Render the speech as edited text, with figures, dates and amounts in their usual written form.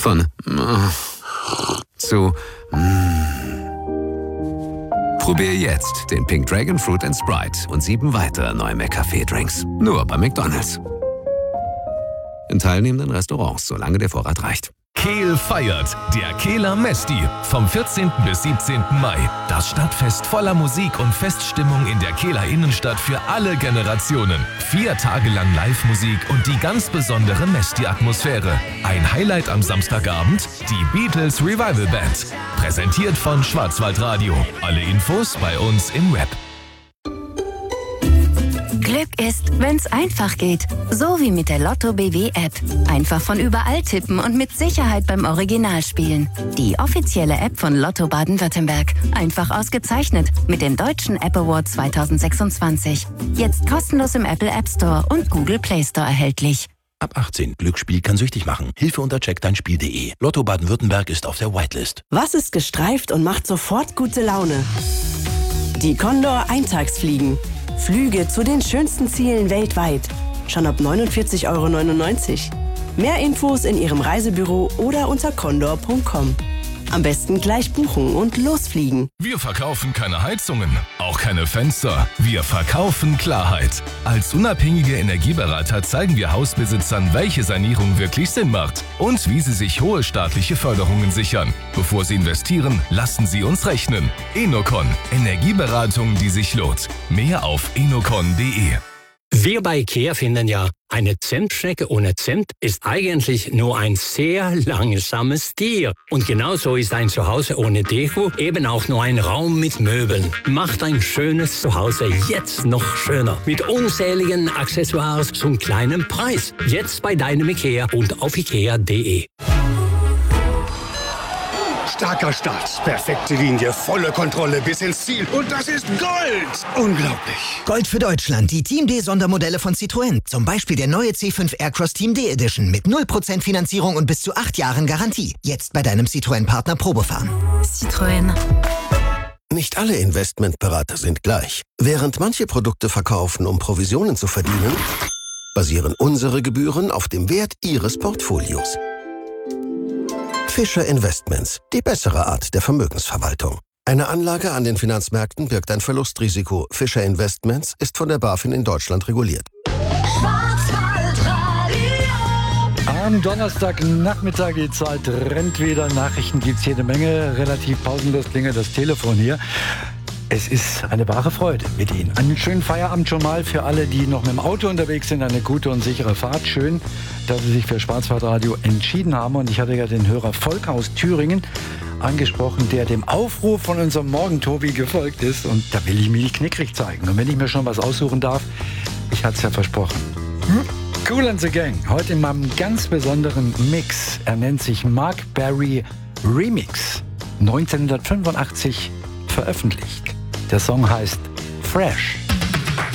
Von zu Probier jetzt den Pink Dragon Fruit & Sprite und 7 weitere neue McCafé-Drinks. Nur bei McDonald's. In teilnehmenden Restaurants, solange der Vorrat reicht. Kehl feiert, der Kehler Mesti, vom 14. bis 17. Mai. Das Stadtfest voller Musik und Feststimmung in der Kehler Innenstadt für alle Generationen. 4 Tage lang Live-Musik und die ganz besondere Mesti-Atmosphäre. Ein Highlight am Samstagabend, die Beatles Revival Band. Präsentiert von Schwarzwaldradio. Alle Infos bei uns im Web. Glück ist, wenn's einfach geht. So wie mit der Lotto BW App. Einfach von überall tippen und mit Sicherheit beim Original spielen. Die offizielle App von Lotto Baden-Württemberg. Einfach ausgezeichnet mit dem Deutschen App Award 2026. Jetzt kostenlos im Apple App Store und Google Play Store erhältlich. Ab 18. Glücksspiel kann süchtig machen. Hilfe unter checkdeinspiel.de. Lotto Baden-Württemberg ist auf der Whitelist. Was ist gestreift und macht sofort gute Laune? Die Condor Eintagsfliegen. Flüge zu den schönsten Zielen weltweit. Schon ab 49,99 €. Mehr Infos in Ihrem Reisebüro oder unter condor.com. Am besten gleich buchen und losfliegen. Wir verkaufen keine Heizungen, auch keine Fenster. Wir verkaufen Klarheit. Als unabhängige Energieberater zeigen wir Hausbesitzern, welche Sanierung wirklich Sinn macht und wie sie sich hohe staatliche Förderungen sichern. Bevor sie investieren, lassen sie uns rechnen. Enocon, Energieberatung, die sich lohnt. Mehr auf enocon.de. Wir bei IKEA finden ja, eine Zentschnecke ohne Zimt ist eigentlich nur ein sehr langsames Tier. Und genauso ist ein Zuhause ohne Deko eben auch nur ein Raum mit Möbeln. Macht ein schönes Zuhause jetzt noch schöner. Mit unzähligen Accessoires zum kleinen Preis. Jetzt bei deinem IKEA und auf ikea.de. Starker Start, perfekte Linie, volle Kontrolle bis ins Ziel. Und das ist Gold! Unglaublich. Gold für Deutschland, die Team D-Sondermodelle von Citroën. Zum Beispiel der neue C5 Aircross Team D Edition mit 0% Finanzierung und bis zu 8 Jahren Garantie. Jetzt bei deinem Citroën-Partner Probefahren. Citroën. Nicht alle Investmentberater sind gleich. Während manche Produkte verkaufen, um Provisionen zu verdienen, basieren unsere Gebühren auf dem Wert Ihres Portfolios. Fischer Investments, die bessere Art der Vermögensverwaltung. Eine Anlage an den Finanzmärkten birgt ein Verlustrisiko. Fischer Investments ist von der BaFin in Deutschland reguliert. Am Donnerstagnachmittag, die Zeit rennt wieder. Nachrichten gibt's jede Menge. Relativ pausenlos klingelt das Telefon hier. Es ist eine wahre Freude mit Ihnen. Einen schönen Feierabend schon mal für alle, die noch mit dem Auto unterwegs sind. Eine gute und sichere Fahrt. Schön, dass Sie sich für Schwarzwaldradio entschieden haben. Und ich hatte ja den Hörer Volk aus Thüringen angesprochen, der dem Aufruf von unserem Morgentobi gefolgt ist. Und da will ich mich knickrig zeigen. Und wenn ich mir schon was aussuchen darf, ich hatte es ja versprochen. Kool and the Gang, heute in meinem ganz besonderen Mix. Er nennt sich Mark Berry Remix. 1985 veröffentlicht. Der Song heißt Fresh.